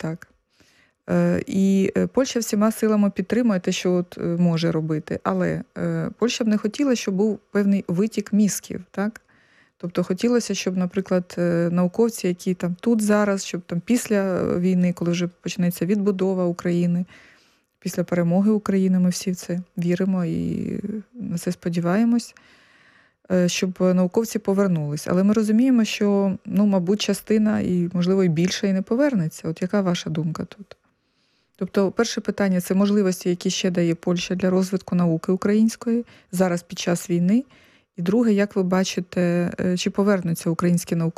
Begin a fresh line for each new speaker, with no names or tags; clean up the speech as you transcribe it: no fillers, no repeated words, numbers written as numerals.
так. І Польща всіма силами підтримує те, що от може робити. Але Польща б не хотіла, щоб був певний витік мізків, так? Тобто хотілося, щоб, наприклад, науковці, які там тут зараз, щоб там після війни, коли вже почнеться відбудова України, після перемоги України, ми всі в це віримо і на це сподіваємось, щоб науковці повернулись. Але ми розуміємо, що, мабуть, частина і, можливо, і більше і не повернеться. От яка ваша думка тут? Тобто, перше питання – це можливості, які ще дає Польща для розвитку науки української зараз під час війни. І друге, як ви бачите, чи повернуться українські науковці